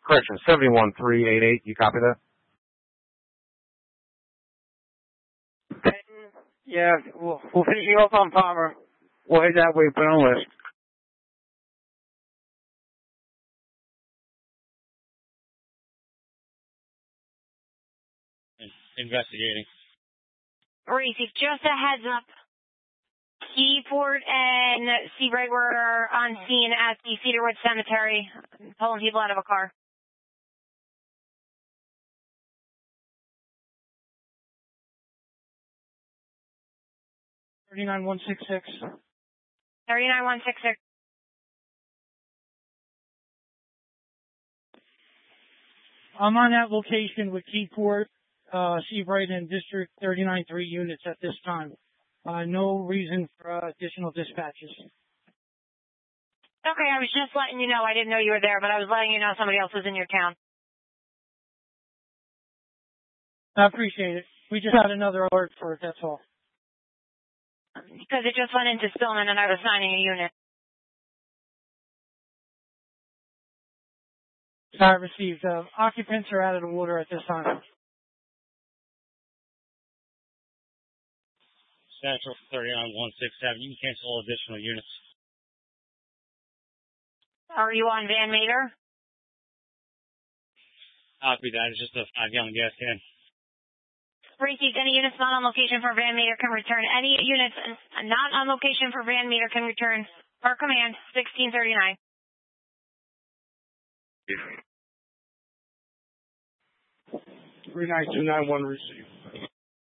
Correction, 71388. You copy that? Yeah, we'll finish you up on Palmer. We'll head that way, put on list. Investigating. Racy, just a heads up. Keyport and Seabright were on scene at the Cedarwood Cemetery, pulling people out of a car. $39,166. $39,166. I'm on that location with Keyport, Seabright, and District 39-3 units at this time. No reason for additional dispatches. Okay, I was just letting you know. I didn't know you were there, but I was letting you know somebody else was in your town. I appreciate it. We just had another alert for it, that's all. Because it just went into Stillman and I was signing a unit. I received. Occupants are out of the water at this time. Central 39167. You can cancel all additional units. Are you on Van Meter? Copy that. It's just a 5-gallon gas can. Received. Any units not on location for Van Meter can return. Any units not on location for Van Meter can return. Per command, 1639. 39291 received.